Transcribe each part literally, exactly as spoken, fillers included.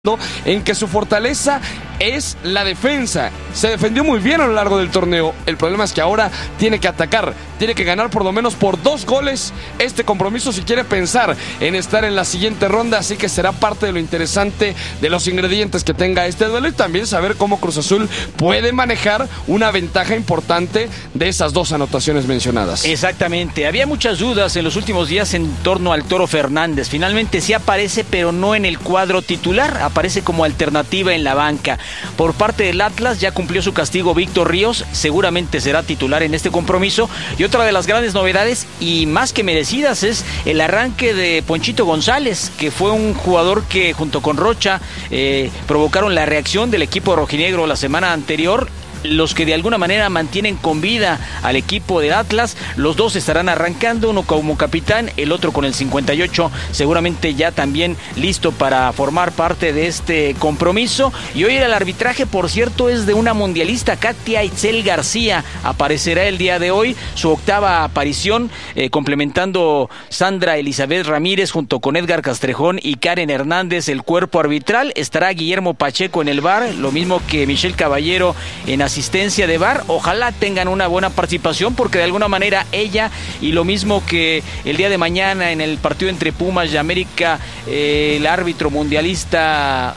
en que su fortaleza es la defensa. Se defendió muy bien a lo largo del torneo. El problema es que ahora tiene que atacar, tiene que ganar por lo menos por dos goles este compromiso si quiere pensar en estar en la siguiente ronda, así que será parte de lo interesante de los ingredientes que tenga este duelo y también saber cómo Cruz Azul puede manejar una ventaja importante de esas dos anotaciones mencionadas. Exactamente, había muchas dudas en los últimos días en torno al Toro Fernández. Finalmente sí aparece, pero no en el cuadro titular, aparece como alternativa en la banca. Por parte del Atlas ya cumplió su castigo Víctor Ríos, seguramente será titular en este compromiso. Y otra de las grandes novedades y más que merecidas es el arranque de Ponchito González, que fue un jugador que junto con Rocha eh, provocaron la reacción del equipo rojinegro la semana anterior. Los que de alguna manera mantienen con vida al equipo del Atlas, los dos estarán arrancando, uno como capitán, el otro con el cincuenta y ocho, seguramente ya también listo para formar parte de este compromiso. Y hoy el arbitraje, por cierto, es de una mundialista, Katia Itzel García, aparecerá el día de hoy, su octava aparición, eh, complementando Sandra Elizabeth Ramírez junto con Edgar Castrejón y Karen Hernández, el cuerpo arbitral. Estará Guillermo Pacheco en el V A R, lo mismo que Michelle Caballero en asistencia de V A R. Ojalá tengan una buena participación porque de alguna manera ella, y lo mismo que el día de mañana en el partido entre Pumas y América, eh, el árbitro mundialista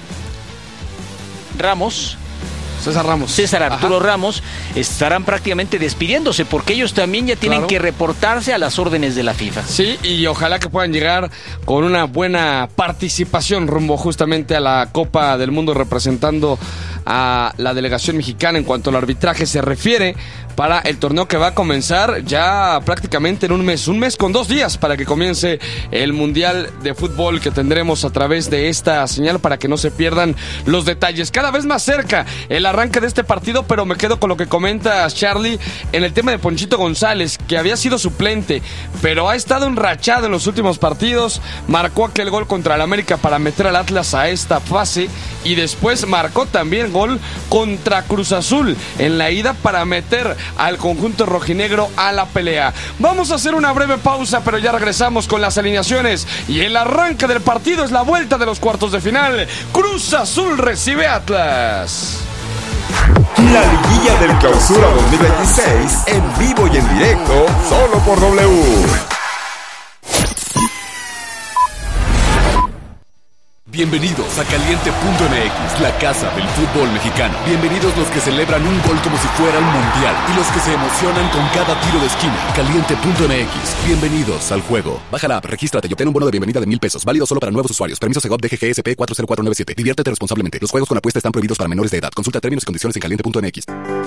Ramos César Ramos. César Arturo Ajá. Ramos, estarán prácticamente despidiéndose porque ellos también ya tienen claro. que reportarse a las órdenes de la FIFA. Sí, y ojalá que puedan llegar con una buena participación rumbo justamente a la Copa del Mundo representando a la delegación mexicana en cuanto al arbitraje se refiere para el torneo que va a comenzar ya prácticamente en un mes, un mes con dos días para que comience el Mundial de Fútbol que tendremos a través de esta señal para que no se pierdan los detalles. Cada vez más cerca el arranque de este partido, pero me quedo con lo que comenta Charlie en el tema de Ponchito González, que había sido suplente, pero ha estado enrachado en los últimos partidos, marcó aquel gol contra el América para meter al Atlas a esta fase y después marcó también gol contra Cruz Azul en la ida para meter al conjunto rojinegro a la pelea. Vamos a hacer una breve pausa, pero ya regresamos con las alineaciones y el arranque del partido es la vuelta de los cuartos de final. Cruz Azul recibe Atlas. La liguilla del Clausura dos mil veintiséis en vivo y en directo solo por W. Bienvenidos a Caliente punto M X, la casa del fútbol mexicano. Bienvenidos los que celebran un gol como si fuera un mundial y los que se emocionan con cada tiro de esquina. Caliente punto M X, bienvenidos al juego. Baja la app, regístrate y obtén un bono de bienvenida de mil pesos, válido solo para nuevos usuarios. Permiso Segov D G G S P cuatro cero cuatro nueve siete. Diviértete responsablemente. Los juegos con apuesta están prohibidos para menores de edad. Consulta términos y condiciones en Caliente punto M X.